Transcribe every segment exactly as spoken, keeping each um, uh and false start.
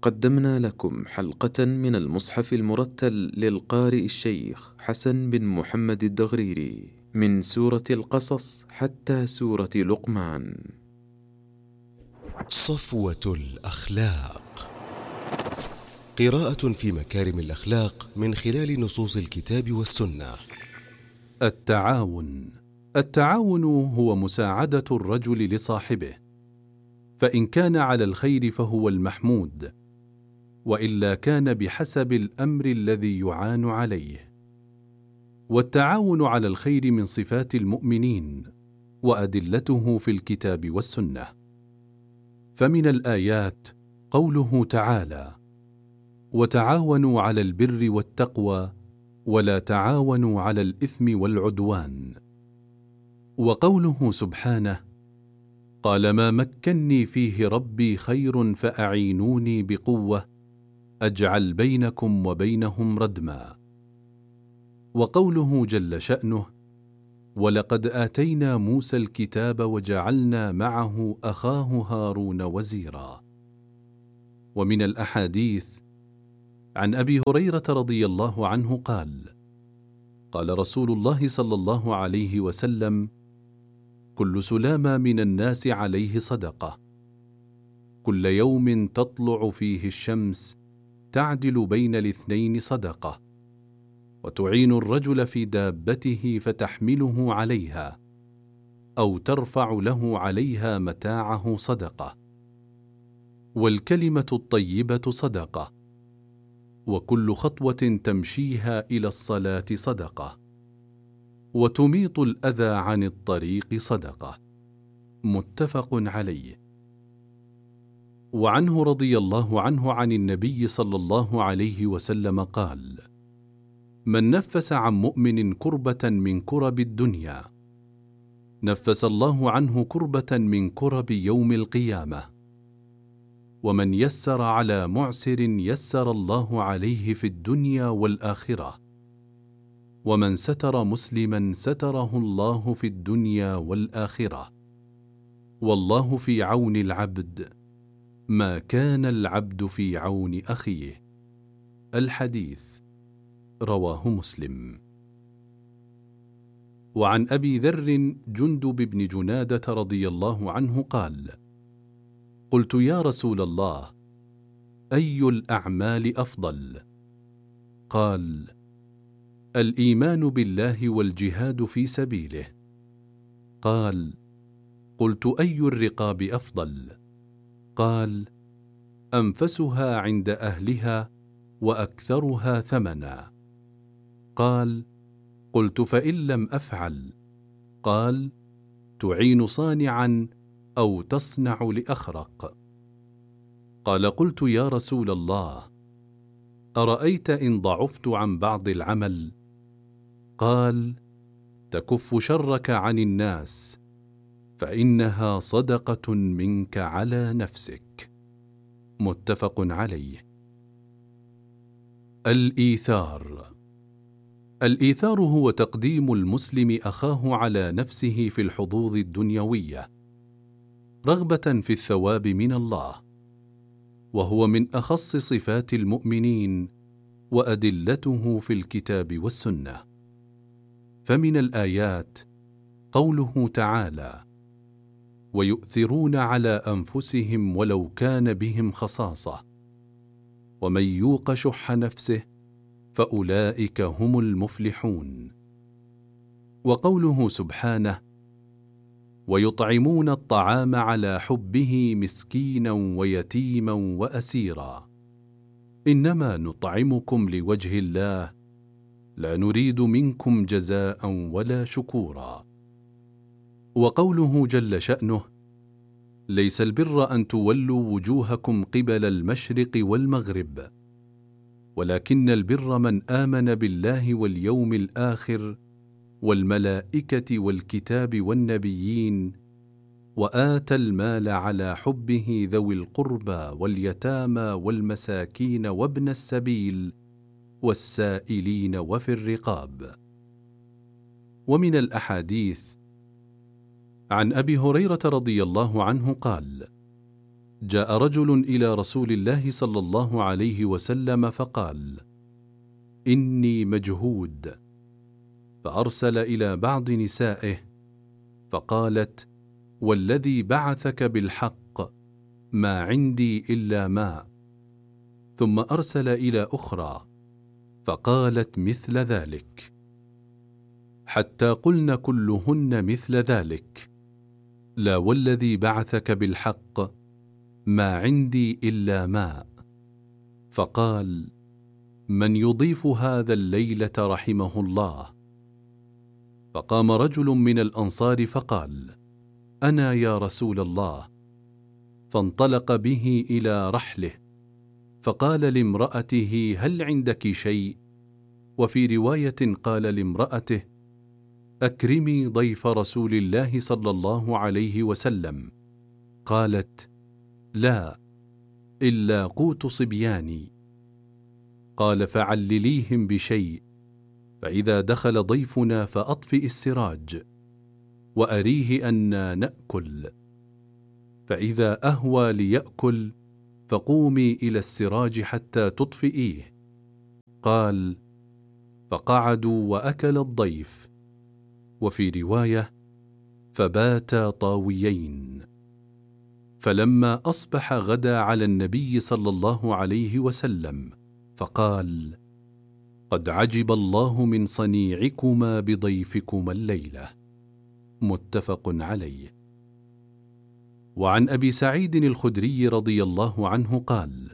قدمنا لكم حلقة من المصحف المرتل للقارئ الشيخ حسن بن محمد الدغريري من سورة القصص حتى سورة لقمان. صفوة الأخلاق، قراءة في مكارم الأخلاق من خلال نصوص الكتاب والسنة. التعاون. التعاون هو مساعدة الرجل لصاحبه، فإن كان على الخير فهو المحمود، وإلا كان بحسب الأمر الذي يعان عليه. والتعاون على الخير من صفات المؤمنين، وأدلته في الكتاب والسنة. فمن الآيات قوله تعالى: وتعاونوا على البر والتقوى ولا تعاونوا على الإثم والعدوان. وقوله سبحانه: قال ما مكني فيه ربي خير فأعينوني بقوة أجعل بينكم وبينهم ردما. وقوله جل شأنه: ولقد آتينا موسى الكتاب وجعلنا معه أخاه هارون وزيرا. ومن الأحاديث عن أبي هريرة رضي الله عنه قال: قال رسول الله صلى الله عليه وسلم: كل سلامة من الناس عليه صدقة، كل يوم تطلع فيه الشمس تعدل بين الاثنين صدقة، وتعين الرجل في دابته فتحمله عليها أو ترفع له عليها متاعه صدقة، والكلمة الطيبة صدقة، وكل خطوة تمشيها إلى الصلاة صدقة، وتميط الأذى عن الطريق صدقة. متفق عليه. وعنه رضي الله عنه عن النبي صلى الله عليه وسلم قال: من نفس عن مؤمن كربة من كرب الدنيا نفس الله عنه كربة من كرب يوم القيامة. ومن يسر على معسر يسر الله عليه في الدنيا والآخرة. ومن ستر مسلما ستره الله في الدنيا والآخرة. والله في عون العبد ما كان العبد في عون أخيه. الحديث رواه مسلم. وعن أبي ذر جندب بن جنادة رضي الله عنه قال: قلت يا رسول الله، أي الأعمال أفضل؟ قال: الإيمان بالله والجهاد في سبيله. قال: قلت أي الرقاب أفضل؟ قال: أنفسها عند أهلها وأكثرها ثمنا. قال: قلت فإن لم أفعل؟ قال: تعين صانعا أو تصنع لأخرق. قال: قلت يا رسول الله، أرأيت إن ضعفت عن بعض العمل؟ قال: تكف شرك عن الناس فإنها صدقة منك على نفسك. متفق عليه. الإيثار. الإيثار هو تقديم المسلم أخاه على نفسه في الحظوظ الدنيوية رغبة في الثواب من الله، وهو من أخص صفات المؤمنين وأدلته في الكتاب والسنة. فمن الآيات قوله تعالى: ويؤثرون على أنفسهم ولو كان بهم خصاصة ومن يوق شح نفسه فأولئك هم المفلحون. وقوله سبحانه: ويطعمون الطعام على حبه مسكينا ويتيما وأسيرا إنما نطعمكم لوجه الله لا نريد منكم جزاء ولا شكورا. وقوله جل شأنه: ليس البر أن تولوا وجوهكم قبل المشرق والمغرب ولكن البر من آمن بالله واليوم الآخر والملائكة والكتاب والنبيين وآتى المال على حبه ذوي القربى واليتامى والمساكين وابن السبيل والسائلين وفي الرقاب. ومن الأحاديث عن أبي هريرة رضي الله عنه قال: جاء رجل إلى رسول الله صلى الله عليه وسلم فقال: إني مجهود، فأرسل إلى بعض نسائه فقالت: والذي بعثك بالحق ما عندي إلا ماء، ثم أرسل إلى أخرى فقالت مثل ذلك، حتى قلن كلهن مثل ذلك: لا والذي بعثك بالحق ما عندي إلا ماء. فقال: من يضيف هذا الليلة رحمه الله؟ فقام رجل من الأنصار فقال: أنا يا رسول الله. فانطلق به إلى رحله، فقال لامرأته: هل عندك شيء؟ وفي رواية قال لامرأته: أكرمي ضيف رسول الله صلى الله عليه وسلم. قالت: لا، إلا قوت صبياني. قال: فعلليهم بشيء، فإذا دخل ضيفنا فأطفئ السراج وأريه أنا نأكل، فإذا أهوى ليأكل فقومي إلى السراج حتى تطفئيه. قال: فقعدوا وأكل الضيف. وفي رواية: فباتا طاويين. فلما أصبح غدا على النبي صلى الله عليه وسلم فقال: قد عجب الله من صنيعكما بضيفكما الليلة. متفق عليه. وعن أبي سعيد الخدري رضي الله عنه قال: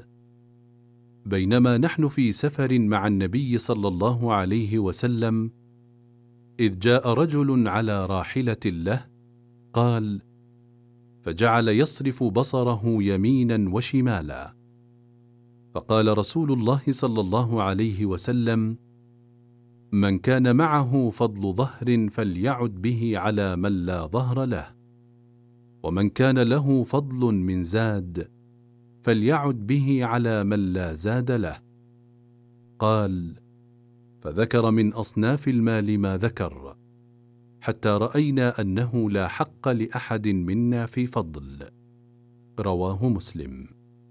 بينما نحن في سفر مع النبي صلى الله عليه وسلم إذ جاء رجل على راحلة له، قال: فجعل يصرف بصره يمينا وشمالا، فقال رسول الله صلى الله عليه وسلم: من كان معه فضل ظهر فليعد به على من لا ظهر له، ومن كان له فضل من زاد فليعد به على من لا زاد له. قال: فذكر من أصناف المال ما ذكر، حتى رأينا أنه لا حق لأحد منا في فضل. رواه مسلم.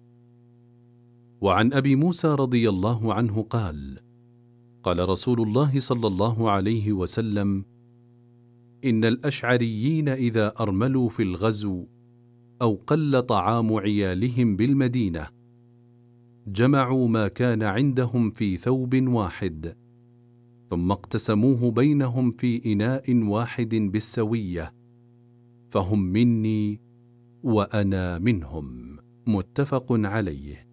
وعن أبي موسى رضي الله عنه قال: قال رسول الله صلى الله عليه وسلم: إن الأشعريين إذا أرملوا في الغزو أو قل طعام عيالهم بالمدينة جمعوا ما كان عندهم في ثوب واحد، ثم اقتسموه بينهم في إناء واحد بالسوية، فهم مني وأنا منهم. متفق عليه.